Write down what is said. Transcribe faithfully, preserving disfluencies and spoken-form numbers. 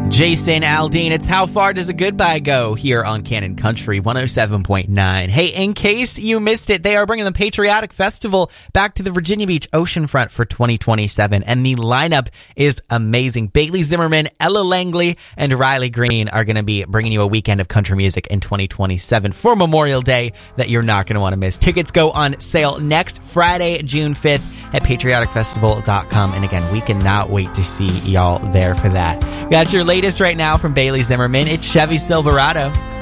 Jason Aldean, it's How Far Does a Goodbye Go here on Canon Country one oh seven point nine. Hey, in case you missed it, they are bringing the Patriotic Festival back to the Virginia Beach oceanfront for twenty twenty-seven, and the lineup is amazing. Bailey Zimmerman, Ella Langley, and Riley Green are going to be bringing you a weekend of country music in twenty twenty-seven for Memorial Day that you're not going to want to miss. Tickets go on sale next Friday, June fifth at patriotic festival dot com, and again, we cannot wait to see y'all there for that. Got your latest right now from Bailey Zimmerman. It's Chevy Silverado.